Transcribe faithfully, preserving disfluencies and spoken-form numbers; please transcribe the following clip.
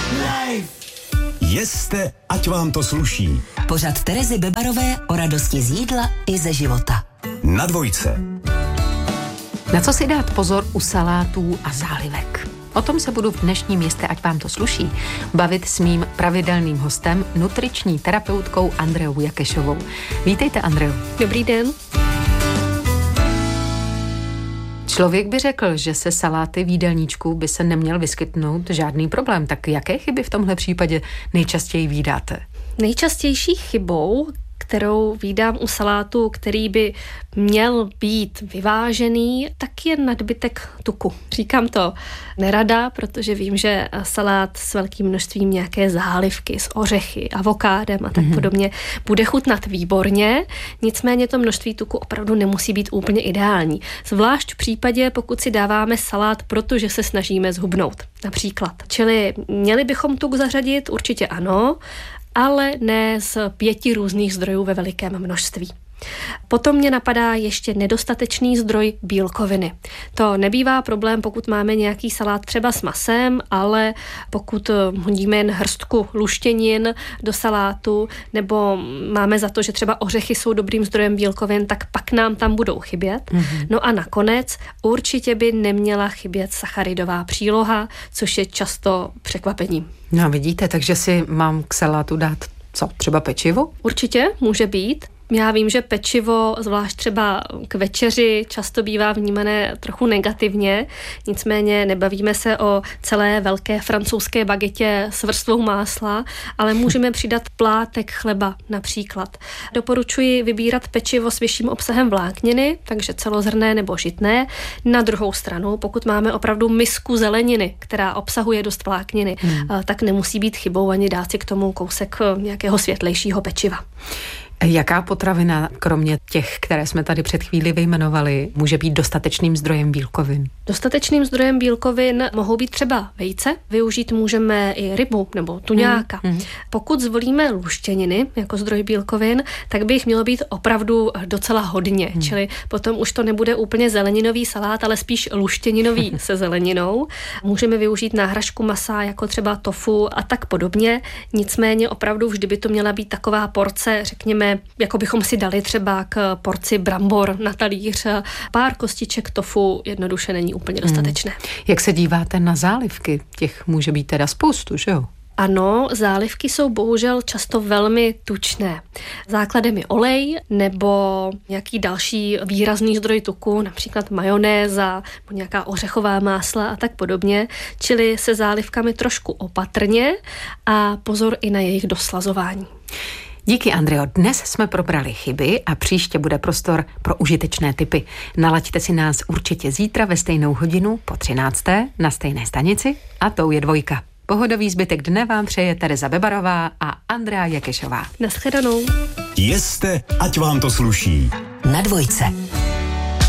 Jeste, ať vám to sluší. Pořad Terezy Bebarové o radosti z jídla i ze života. Na dvojce. Na co si dát pozor u salátů a zálivek? O tom se budu v dnešním Jeste, ať vám to sluší, bavit s mým pravidelným hostem, nutriční terapeutkou Andreou Jakešovou. Vítejte, Andreu. Dobrý den. Člověk by řekl, že se saláty v jídelníčku by se neměl vyskytnout žádný problém. Tak jaké chyby v tomhle případě nejčastěji vídáte? Nejčastější chybou, kterou vídám u salátu, který by měl být vyvážený, tak je nadbytek tuku. Říkám to nerada, protože vím, že salát s velkým množstvím nějaké zálivky, s ořechy, avokádem a tak mm-hmm. podobně bude chutnat výborně, nicméně to množství tuku opravdu nemusí být úplně ideální. Zvlášť v případě, pokud si dáváme salát, protože se snažíme zhubnout, například. Čili měli bychom tuk zařadit, určitě ano, ale ne z pěti různých zdrojů ve velikém množství. Potom mě napadá ještě nedostatečný zdroj bílkoviny. To nebývá problém, pokud máme nějaký salát třeba s masem, ale pokud hodíme jen hrstku luštěnin do salátu, nebo máme za to, že třeba ořechy jsou dobrým zdrojem bílkovin, tak pak nám tam budou chybět. Mm-hmm. No a nakonec určitě by neměla chybět sacharidová příloha, což je často překvapením. No vidíte, takže si mám k salátu dát co? Třeba pečivo? Určitě, může být. Já vím, že pečivo, zvlášť třeba k večeři, často bývá vnímané trochu negativně, nicméně nebavíme se o celé velké francouzské bagetě s vrstvou másla, ale můžeme přidat plátek chleba například. Doporučuji vybírat pečivo s vyšším obsahem vlákniny, takže celozrnné nebo žitné. Na druhou stranu, pokud máme opravdu misku zeleniny, která obsahuje dost vlákniny, hmm. tak nemusí být chybou ani dát si k tomu kousek nějakého světlejšího pečiva. Jaká potravina, kromě těch, které jsme tady před chvíli vyjmenovali, může být dostatečným zdrojem bílkovin? Dostatečným zdrojem bílkovin mohou být třeba vejce. Využít můžeme i rybu nebo tuňáka. Mm, mm. Pokud zvolíme luštěniny jako zdroj bílkovin, tak by jich mělo být opravdu docela hodně. Mm. Čili potom už to nebude úplně zeleninový salát, ale spíš luštěninový se zeleninou. Můžeme využít náhražku masa jako třeba tofu a tak podobně. Nicméně opravdu vždy by to měla být taková porce, řekněme, jako bychom si dali třeba k porci brambor na talíř. Pár kostiček tofu jednoduše není úplně dostatečné. Hmm. Jak se díváte na zálivky? Těch může být teda spoustu, že jo? Ano, zálivky jsou bohužel často velmi tučné. Základem je olej nebo nějaký další výrazný zdroj tuku, například majonéza nebo nějaká ořechová másla a tak podobně, čili se zálivkami trošku opatrně a pozor i na jejich doslazování. Díky, Andreo. Dnes jsme probrali chyby a příště bude prostor pro užitečné tipy. Nalaďte si nás určitě zítra ve stejnou hodinu po třinácté na stejné stanici a tou je dvojka. Pohodový zbytek dne vám přeje Tereza Bebarová a Andrea Jakešová. Nashledanou. Jeste, ať vám to sluší. Na dvojce.